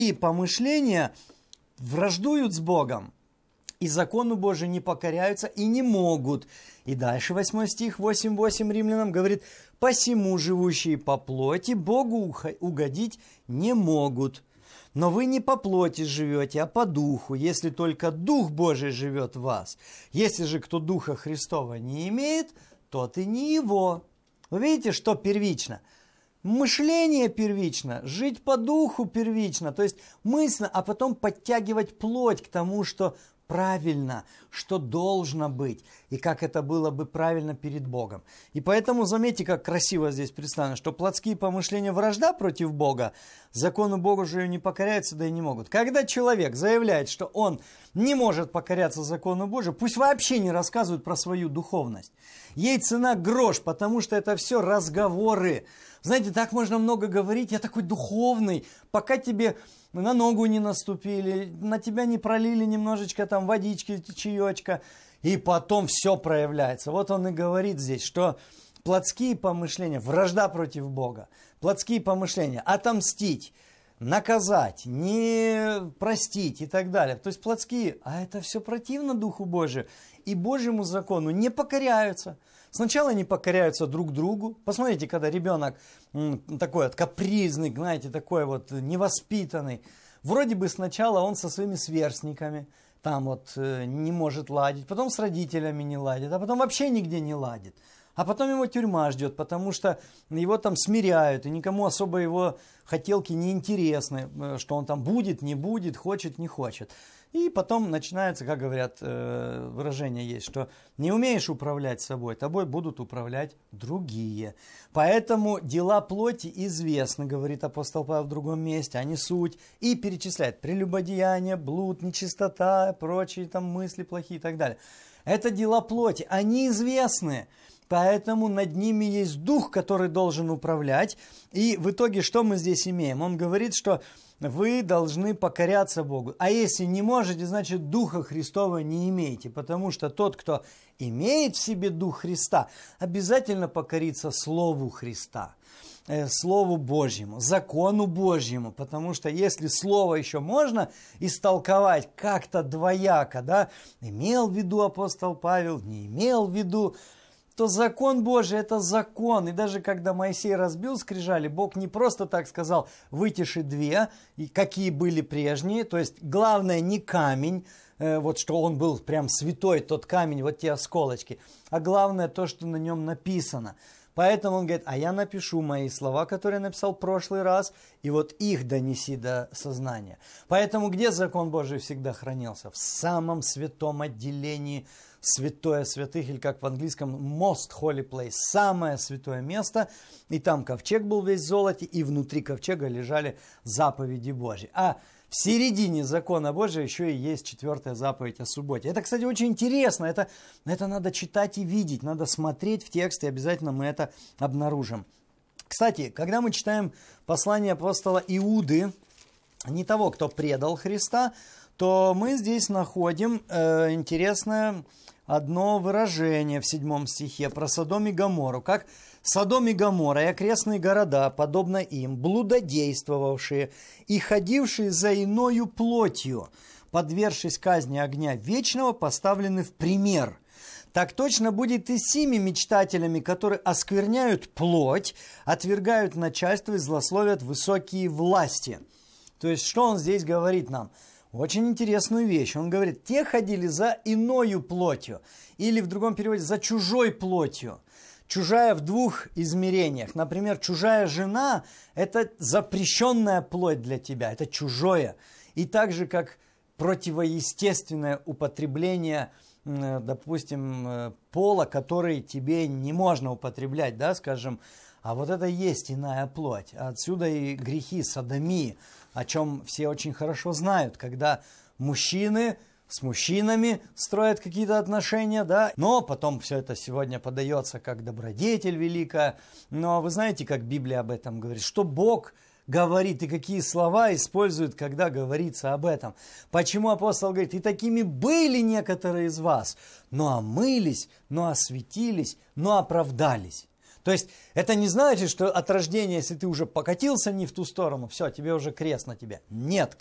И помышления враждуют с Богом, и закону Божию не покоряются и не могут. И дальше 8 стих, 8:8 Римлянам говорит: «Посему живущие по плоти Богу угодить не могут. Но вы не по плоти живете, а по духу, если только Дух Божий живет в вас. Если же кто Духа Христова не имеет, тот и не его». Вы видите, что первично? Мышление первично, жить по духу первично, то есть мысленно, а потом подтягивать плоть к тому, что правильно, что должно быть, и как это было бы правильно перед Богом. И поэтому заметьте, как красиво здесь представлено, что плотские помышления вражда против Бога, закону Богу же не покоряются, да и не могут. Когда человек заявляет, что он не может покоряться закону Божию, пусть вообще не рассказывают про свою духовность. Ей цена грош, потому что это все разговоры. Знаете, так можно много говорить, я такой духовный, пока тебе на ногу не наступили, на тебя не пролили немножечко там водички, чаечка, и потом все проявляется. Вот он и говорит здесь, что плотские помышления, вражда против Бога, плотские помышления, отомстить, наказать, не простить и так далее. То есть плотские, а это все противно Духу Божию и Божьему закону не покоряются. Сначала не покоряются друг другу. Посмотрите, когда ребенок такой вот капризный, знаете, такой вот невоспитанный. Вроде бы сначала он со своими сверстниками там вот не может ладить, потом с родителями не ладит, а потом вообще нигде не ладит. А потом его тюрьма ждет, потому что его там смиряют, и никому особо его хотелки не интересны, что он там будет, не будет, хочет, не хочет. И потом начинается, как говорят, выражение есть, что не умеешь управлять собой, тобой будут управлять другие. Поэтому дела плоти известны, говорит апостол Павел в другом месте, они суть, и перечисляет прелюбодеяние, блуд, нечистота, прочие там мысли плохие и так далее. Это дела плоти, они известны. Поэтому над ними есть дух, который должен управлять. И в итоге что мы здесь имеем? Он говорит, что вы должны покоряться Богу. А если не можете, значит Духа Христова не имеете. Потому что тот, кто имеет в себе Дух Христа, обязательно покорится Слову Христа, Слову Божьему, закону Божьему. Потому что если Слово еще можно истолковать как-то двояко, да, имел в виду апостол Павел, не имел в виду, то закон Божий – это закон. И даже когда Моисей разбил скрижали, Бог не просто так сказал: вытиши две, и какие были прежние. То есть главное не камень, вот что он был прям святой, тот камень, вот те осколочки, а главное то, что на нем написано. Поэтому он говорит: а я напишу мои слова, которые я написал в прошлый раз, и вот их донеси до сознания. Поэтому где закон Божий всегда хранился? В самом святом отделении, святое святых, или как в английском most holy place, самое святое место. И там ковчег был весь в золоте, и внутри ковчега лежали заповеди Божьи. А в середине закона Божия еще и есть 4-я заповедь о субботе. Это, кстати, очень интересно. Это надо читать и видеть, надо смотреть в текст, и обязательно мы это обнаружим. Кстати, когда мы читаем послание апостола Иуды, не того, кто предал Христа, то мы здесь находим интересное одно выражение в 7 стихе про Содом и Гоморру. Как Содом и Гоморра и окрестные города, подобно им, блудодействовавшие и ходившие за иною плотью, подвергшись казни огня вечного, поставлены в пример. Так точно будет и с сими мечтателями, которые оскверняют плоть, отвергают начальство и злословят высокие власти. То есть, что он здесь говорит нам? Очень интересную вещь. Он говорит: те ходили за иною плотью, или в другом переводе за чужой плотью. Чужая в двух измерениях. Например, чужая жена – это запрещенная плоть для тебя, это чужое. И так же, как противоестественное употребление, допустим, пола, который тебе не можно употреблять, да, скажем, а вот это есть иная плоть. Отсюда и грехи содомии, о чем все очень хорошо знают, когда мужчины с мужчинами строят какие-то отношения, да, но потом все это сегодня подается как добродетель великая. Но вы знаете, как Библия об этом говорит, что Бог говорит и какие слова использует, когда говорится об этом. Почему апостол говорит: и такими были некоторые из вас, но омылись, но осветились, но оправдались. То есть это не значит, что от рождения, если ты уже покатился не в ту сторону, все, тебе уже крест на тебя. Нет,